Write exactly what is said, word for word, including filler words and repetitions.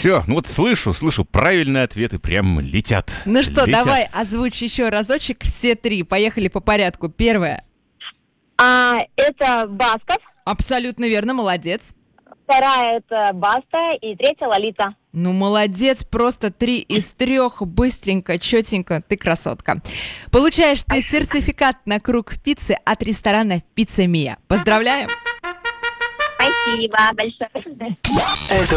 Все, ну вот слышу, слышу, правильные ответы прям летят. Ну что, летят. давай озвучь еще разочек все три. Поехали по порядку. Первое. А, это Басков, Абсолютно верно, молодец. вторая это Баста и третья Лолита. Ну, молодец, просто три из трех, быстренько, четенько, ты красотка. Получаешь ты сертификат на круг пиццы от ресторана «Пицца Мия». Поздравляем! Спасибо большое.